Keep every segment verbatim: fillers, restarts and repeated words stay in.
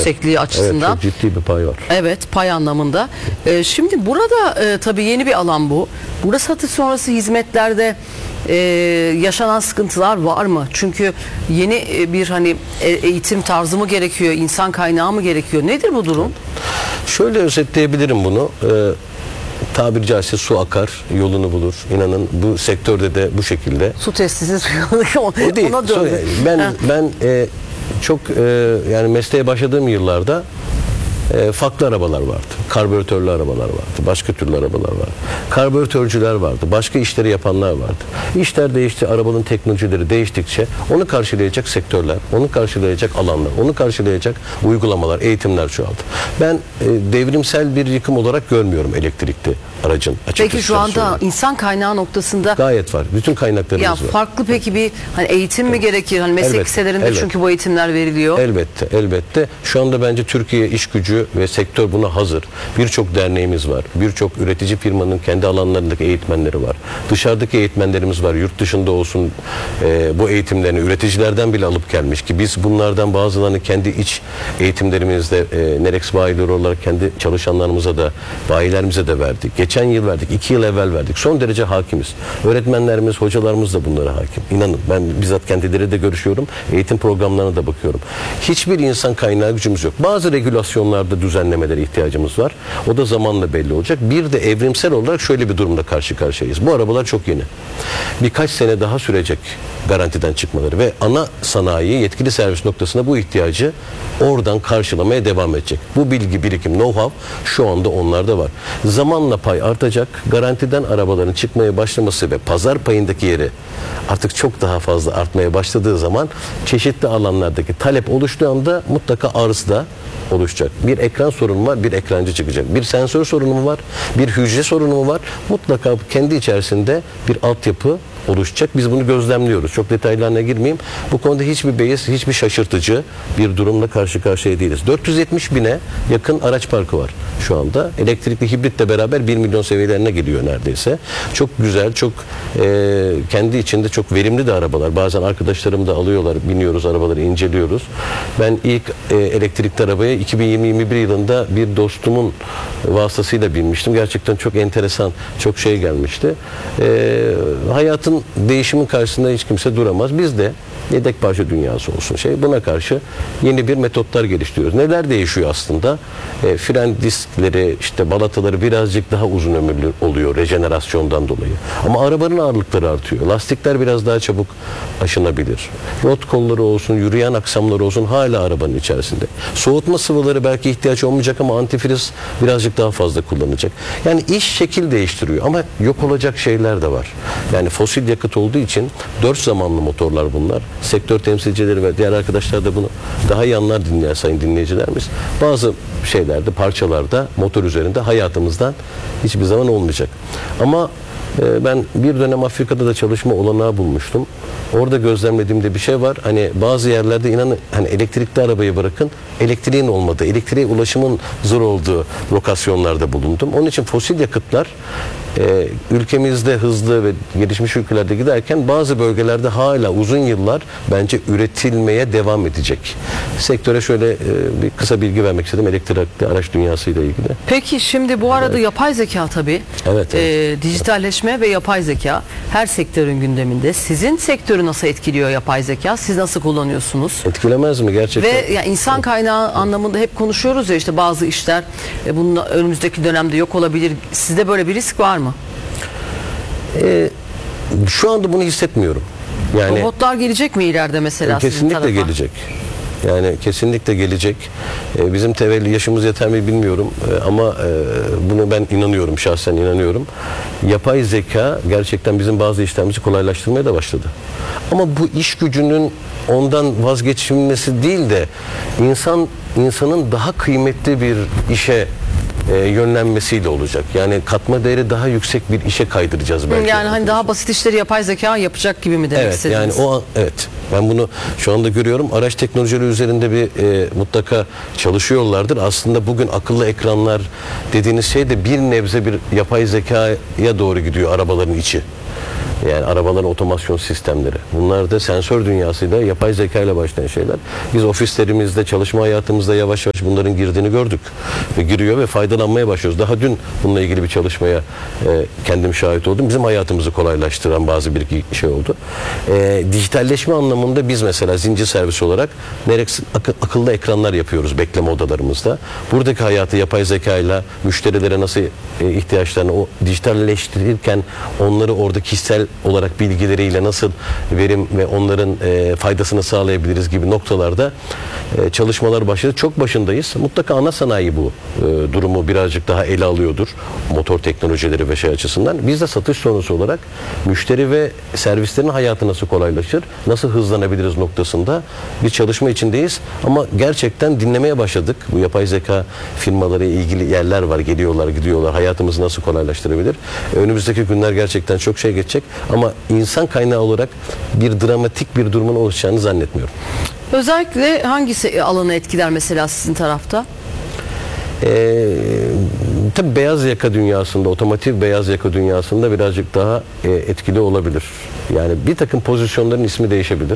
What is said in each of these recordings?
yüksekliği açısından. Evet, çok ciddi bir pay var. Evet, pay anlamında. Ee, şimdi burada e, tabii yeni bir alan bu. Burada satış sonrası hizmetlerde e, yaşanan sıkıntılar var mı? Çünkü yeni e, bir hani e, eğitim tarzı mı gerekiyor, insan kaynağı mı gerekiyor? Nedir bu durum? Şöyle özetleyebilirim bunu. Ee, tabiri caizse su akar, yolunu bulur. İnanın bu sektörde de bu şekilde. Su testisi O değil. ona döndü. Ben Ha. ben e, çok e, yani mesleğe başladığım yıllarda e, farklı arabalar vardı. Karbüratörlü arabalar vardı. Başka türlü arabalar vardı. Karbüratörcüler vardı. Başka işleri yapanlar vardı. İşler değişti. Arabanın teknolojileri değiştikçe onu karşılayacak sektörler, onu karşılayacak alanlar, onu karşılayacak uygulamalar, eğitimler çoğaldı. Ben e, devrimsel bir yıkım olarak görmüyorum elektrikli aracın. Peki şu anda insan kaynağı noktasında gayet var. Bütün kaynaklarımız ya var. Farklı peki bir hani eğitim mi gerekir? Hani meslek Elbette, liselerinde elbette. çünkü bu eğitimler veriliyor. Elbette, elbette. Şu anda bence Türkiye iş gücü ve sektör buna hazır. Birçok derneğimiz var. Birçok üretici firmanın kendi alanlarındaki eğitmenleri var. Dışarıdaki eğitmenlerimiz var. Yurt dışında olsun e, bu eğitimlerini üreticilerden bile alıp gelmiş ki biz bunlardan bazılarını kendi iç eğitimlerimizde e, Nerex bayileri olarak kendi çalışanlarımıza da bayilerimize de verdik. Geçen yıl verdik. iki yıl evvel verdik. Son derece hakimiz. Öğretmenlerimiz, hocalarımız da bunlara hakim. İnanın ben bizzat kendileri de görüşüyorum. Eğitim programlarına da bakıyorum. Hiçbir insan kaynağı gücümüz yok. Bazı regülasyonlarda düzenlemelere ihtiyacımız var. O da zamanla belli olacak. Bir de evrimsel olarak şöyle bir durumda karşı karşıyayız. Bu arabalar çok yeni. Birkaç sene daha sürecek garantiden çıkmaları ve ana sanayi yetkili servis noktasında bu ihtiyacı oradan karşılamaya devam edecek. Bu bilgi, birikim, know-how şu anda onlarda var. Zamanla pay artacak. Garantiden arabaların çıkmaya başlaması ve pazar payındaki yeri artık çok daha fazla artmaya başladığı zaman çeşitli alanlardaki talep oluştuğu anda mutlaka arz da oluşacak. Bir ekran sorunu var, bir ekrancı çıkacak. Bir sensör sorunu mu var, bir hücre sorunu mu var? Mutlaka kendi içerisinde bir altyapı oluşacak. Biz bunu gözlemliyoruz. Çok detaylarına girmeyeyim. Bu konuda hiçbir beis, hiçbir şaşırtıcı bir durumla karşı karşıya değiliz. dört yüz yetmiş bine yakın araç parkı var şu anda. Elektrikli hibritle beraber bir milyon seviyelerine geliyor neredeyse. Çok güzel, çok e, kendi içinde çok verimli de arabalar. Bazen arkadaşlarım da alıyorlar, biniyoruz arabaları, inceliyoruz. Ben ilk e, elektrikli arabaya iki bin yirmi yirmi bir yılında bir dostumun vasıtasıyla binmiştim. Gerçekten çok enteresan, çok şey gelmişti. E, hayatın değişimin karşısında hiç kimse duramaz. Biz de yedek parça dünyası olsun şey. Buna karşı yeni bir metotlar geliştiriyoruz. Neler değişiyor aslında? E, fren diskleri, işte balataları birazcık daha uzun ömürlü oluyor rejenerasyondan dolayı. Ama arabanın ağırlıkları artıyor. Lastikler biraz daha çabuk aşınabilir. Rot kolları olsun, yürüyen aksamları olsun hala arabanın içerisinde. Soğutma sıvıları belki ihtiyaç olmayacak ama antifriz birazcık daha fazla kullanılacak. Yani iş şekil değiştiriyor ama yok olacak şeyler de var. Yani fosil yakıt olduğu için dört zamanlı motorlar bunlar. Sektör temsilcileri ve diğer arkadaşlar da bunu daha iyi anlar dinleyen sayın dinleyicilerimiz. Bazı şeylerde, parçalarda, motor üzerinde hayatımızdan hiçbir zaman olmayacak. Ama e, ben bir dönem Afrika'da da çalışma olanağı bulmuştum. Orada gözlemlediğimde bir şey var. Hani bazı yerlerde inanın hani elektrikli arabayı bırakın, elektriğin olmadığı, elektriğe ulaşımın zor olduğu lokasyonlarda bulundum. Onun için fosil yakıtlar e, ülkemizde hızlı ve gelişmiş ülkelerde giderken bazı bölgelerde hala uzun yıllar bence üretilmeye devam edecek. Sektöre şöyle e, bir kısa bilgi vermek istedim elektrikli araç dünyasıyla ilgili. Peki şimdi bu arada evet. yapay zeka tabii. Evet, evet. E, dijitalleşme ve yapay zeka her sektörün gündeminde. Sizin sektörü nasıl etkiliyor yapay zeka? Siz nasıl kullanıyorsunuz? Etkilemez mi gerçekten? Ve yani insan kaynağı evet. anlamında hep konuşuyoruz ya işte bazı işler e, bunun önümüzdeki dönemde yok olabilir. Sizde böyle bir risk var mı? Ee, şu anda bunu hissetmiyorum. Yani robotlar gelecek mi ileride mesela? Kesinlikle gelecek. Yani kesinlikle gelecek. Ee, bizim tevelli yaşımız yeter mi bilmiyorum ee, ama e, bunu ben inanıyorum, şahsen inanıyorum. Yapay zeka gerçekten bizim bazı işlerimizi kolaylaştırmaya da başladı. Ama bu iş gücünün ondan vazgeçilmesi değil de insan insanın daha kıymetli bir işe E, yönlenmesiyle olacak. Yani katma değeri daha yüksek bir işe kaydıracağız belki. Yani hani daha basit işleri yapay zeka yapacak gibi mi demek evet, istediniz? Yani o evet. Ben bunu şu anda görüyorum. Araç teknolojileri üzerinde bir e, mutlaka çalışıyorlardır. Aslında bugün akıllı ekranlar dediğiniz şey de bir nebze bir yapay zekaya doğru gidiyor arabaların içi. Yani arabaların otomasyon sistemleri. Bunlar da sensör dünyasıyla, yapay zeka ile başlayan şeyler. Biz ofislerimizde, çalışma hayatımızda yavaş yavaş bunların girdiğini gördük. Ve giriyor ve faydalanmaya başlıyoruz. Daha dün bununla ilgili bir çalışmaya e, kendim şahit oldum. Bizim hayatımızı kolaylaştıran bazı bir şey oldu. E, dijitalleşme anlamında biz mesela zincir servisi olarak Nerex ak- akıllı ekranlar yapıyoruz bekleme odalarımızda. Buradaki hayatı yapay zeka ile müşterilere nasıl e, ihtiyaçlarını o dijitalleştirirken onları orada kişisel olarak bilgileriyle nasıl verim ve onların e, faydasını sağlayabiliriz gibi noktalarda e, çalışmalar başladı. Çok başındayız. Mutlaka ana sanayi bu e, durumu birazcık daha ele alıyordur. Motor teknolojileri ve şey açısından. Biz de satış sonrası olarak müşteri ve servislerin hayatı nasıl kolaylaşır, nasıl hızlanabiliriz noktasında bir çalışma içindeyiz. Ama gerçekten dinlemeye başladık. Bu yapay zeka firmaları ilgili yerler var. Geliyorlar, gidiyorlar. Hayatımızı nasıl kolaylaştırabilir? Önümüzdeki günler gerçekten çok şey geçecek. Ama insan kaynağı olarak bir dramatik bir durumun oluşacağını zannetmiyorum. Özellikle hangisi alanı etkiler mesela sizin tarafta? Ee, tabii beyaz yaka dünyasında, otomotiv beyaz yaka dünyasında birazcık daha e, etkili olabilir. Yani bir takım pozisyonların ismi değişebilir.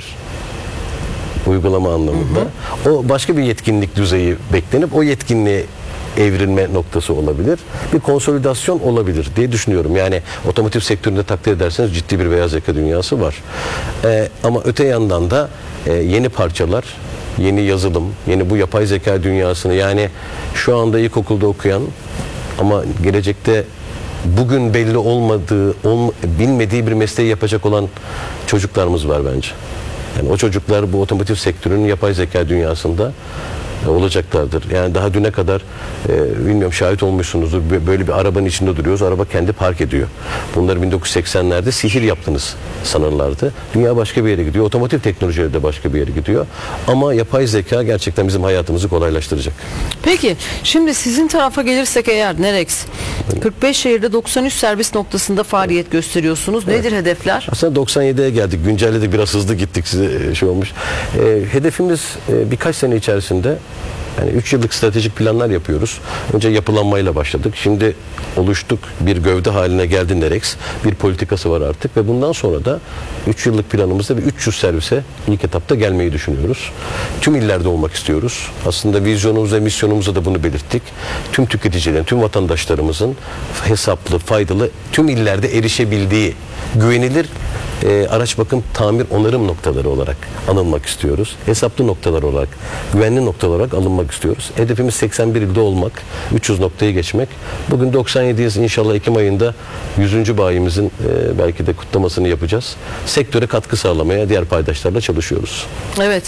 Uygulama anlamında. Hı hı. O başka bir yetkinlik düzeyi beklenip o yetkinliğe evrilme noktası olabilir. Bir konsolidasyon olabilir diye düşünüyorum. Yani otomotiv sektöründe takdir ederseniz ciddi bir beyaz yaka dünyası var. Ee, ama öte yandan da e, yeni parçalar, yeni yazılım, yeni bu yapay zeka dünyasını yani şu anda ilkokulda okuyan ama gelecekte bugün belli olmadığı, olma, bilmediği bir mesleği yapacak olan çocuklarımız var bence. Yani o çocuklar bu otomotiv sektörünün yapay zeka dünyasında olacaklardır. Yani daha düne kadar e, bilmiyorum şahit olmuşsunuzdur. Böyle bir arabanın içinde duruyoruz. Araba kendi park ediyor. Bunları bin dokuz yüz seksenlerde sihir yaptınız sanırlardı. Dünya başka bir yere gidiyor. Otomotiv teknolojileri de başka bir yere gidiyor. Ama yapay zeka gerçekten bizim hayatımızı kolaylaştıracak. Peki şimdi sizin tarafa gelirsek eğer Nerex kırk beş şehirde doksan üç servis noktasında faaliyet gösteriyorsunuz. Evet. Nedir hedefler? Aslında doksan yediye geldik. Güncelledik. Biraz hızlı gittik. Size şey olmuş. E, hedefimiz e, birkaç sene içerisinde yani üç yıllık stratejik planlar yapıyoruz. Önce yapılanmayla başladık. Şimdi oluştuk, bir gövde haline geldi Nerex. Bir politikası var artık ve bundan sonra da üç yıllık planımızda bir üç yüz servise ilk etapta gelmeyi düşünüyoruz. Tüm illerde olmak istiyoruz. Aslında vizyonumuz ve misyonumuzda da bunu belirttik. Tüm tüketicilerin, tüm vatandaşlarımızın hesaplı, faydalı, tüm illerde erişebildiği, güvenilir e, araç bakım, tamir, onarım noktaları olarak anılmak istiyoruz. Hesaplı noktalar olarak, güvenli noktalar olarak alınmak istiyoruz. Hedefimiz seksen bir ilde olmak, üç yüz noktayı geçmek. Bugün doksan yediyiz. İnşallah Ekim ayında yüzüncü bayimizin e, belki de kutlamasını yapacağız. Sektöre katkı sağlamaya diğer paydaşlarla çalışıyoruz. Evet.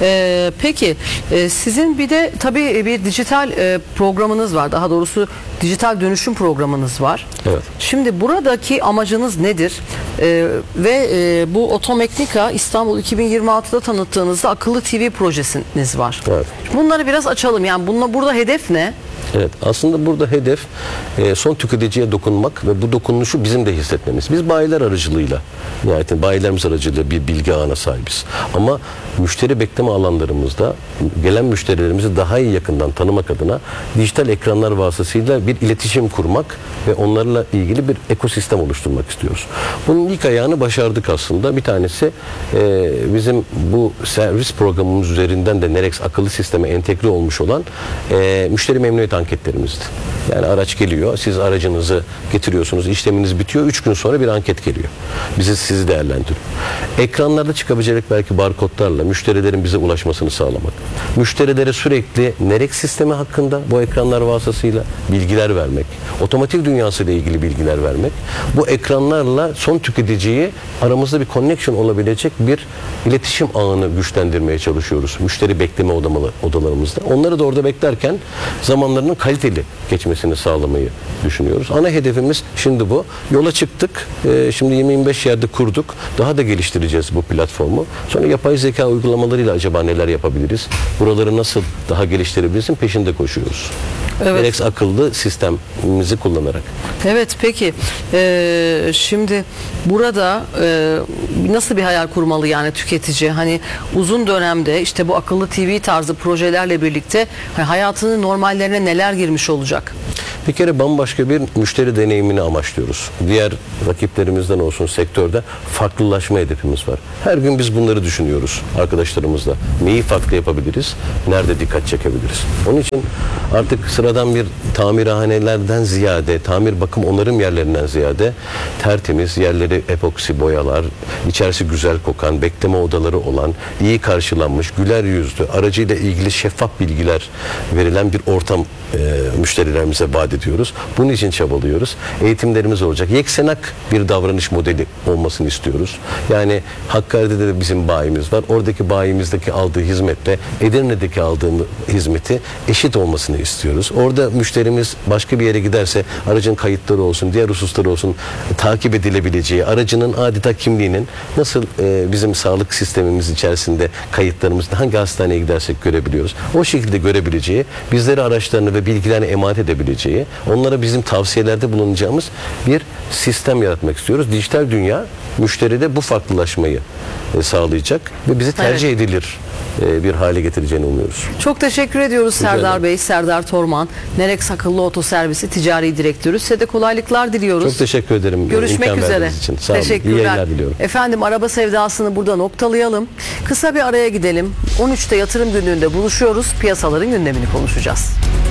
E, peki e, sizin bir de tabii bir dijital e, programınız var. Daha doğrusu dijital dönüşüm programınız var. Evet. Şimdi buradaki amacınız nedir? E, ve e, bu Otomeknika İstanbul iki bin yirmi altıda tanıttığınızda akıllı T V projesiniz var. Evet. Bunları biraz açalım. Yani bununla burada hedef ne? Evet, aslında burada hedef e, son tüketiciye dokunmak ve bu dokunuşu bizim de hissetmemiz. Biz bayiler aracılığıyla, nihayetinde bayilerimiz aracılığıyla bir bilgi ağına sahibiz. Ama müşteri bekleme alanlarımızda gelen müşterilerimizi daha iyi yakından tanımak adına dijital ekranlar vasıtasıyla bir iletişim kurmak ve onlarla ilgili bir ekosistem oluşturmak istiyoruz. Bunun ilk ayağını başardık aslında. Bir tanesi e, bizim bu servis programımız üzerinden de Nerex akıllı sisteme entegre olmuş olan e, müşteri memnuniyet anketlerimizdi. Yani araç geliyor, siz aracınızı getiriyorsunuz, işleminiz bitiyor, üç gün sonra bir anket geliyor. Bizi sizi değerlendiriyor. Ekranlarda çıkabilecek belki barkodlarla müşterilerin bize ulaşmasını sağlamak. Müşterilere sürekli Nerex sistemi hakkında bu ekranlar vasıtasıyla bilgiler vermek. Otomotiv dünyasıyla ilgili bilgiler vermek. Bu ekranlarla son tüketiciyi aramızda bir connection olabilecek bir iletişim ağını güçlendirmeye çalışıyoruz. Müşteri bekleme odamalı, odalarımızda. Onları da orada beklerken zamanlarının kaliteli geçmesini sağlamayı düşünüyoruz. Ana hedefimiz şimdi bu. Yola çıktık. Ee, şimdi yirmi yirmi beş yerde kurduk. Daha da geliştireceğiz bu platformu. Sonra yapay zeka uygulamalarıyla acaba neler yapabiliriz? Buraları nasıl daha geliştirebilirizin peşinde koşuyoruz. Evet. Nerex akıllı sistemimizi kullanarak. Evet, peki. Ee, şimdi burada e, nasıl bir hayal kurmalı yani tüketici? Hani uzun dönemde işte bu akıllı T V tarzı projelerle birlikte hani hayatının normallerine neler girmiş olacak? Bir kere bambaşka bir müşteri deneyimini amaçlıyoruz. Diğer rakiplerimizden olsun sektörde farklılaşma hedefimiz var. Her gün biz bunları düşünüyoruz arkadaşlarımızla. Neyi farklı yapabiliriz? Nerede dikkat çekebiliriz? Onun için artık sıradan bir tamirhanelerden ziyade, tamir bakım onarım yerlerinden ziyade tertemiz, yerleri epoksi boyalar, içerisi güzel kokan, bekleme odaları olan, iyi karşılanmış, güler yüzlü, aracıyla ilgili şeffaf bilgiler verilen bir ortam e, müşterilerimize vaat ediyoruz. Bunun için çabalıyoruz. Eğitimlerimiz olacak. Yeksenak bir davranış modeli olmasını istiyoruz. Yani Hakkari'de de bizim bayimiz var. Oradaki bayimizdeki aldığı hizmetle Edirne'deki aldığı hizmeti eşit olmasını istiyoruz. Orada müşterimiz başka bir yere giderse aracın kayıtları olsun, diğer hususları olsun takip edilebileceği, aracının adeta kimliğinin nasıl e, bizim sağlık sistemimiz içerisinde kayıtlarımızda hangi hastaneye gidersek görebiliyoruz. O şekilde görebileceği, bizlere araçlarını ve bilgilerini emanet edebileceği, onlara bizim tavsiyelerde bulunacağımız bir sistem yaratmak istiyoruz. Dijital dünya müşteride bu farklılaşmayı e, sağlayacak ve bizi tercih Evet. edilir e, bir hale getireceğini umuyoruz. Çok teşekkür ediyoruz Rica Serdar ederim. Bey, Serdar Torman, Nerex Akıllı Otoservisi Ticari Direktörü. Size de kolaylıklar diliyoruz. Çok teşekkür ederim. Görüşmek imkan üzere. verdiğiniz için. Sağ olun. İyi Teşekkürler. yayınlar diliyorum. Efendim araba sevdasını burada noktalayalım. Kısa bir araya gidelim. on üçte yatırım günlüğünde buluşuyoruz. Piyasaların gündemini konuşacağız.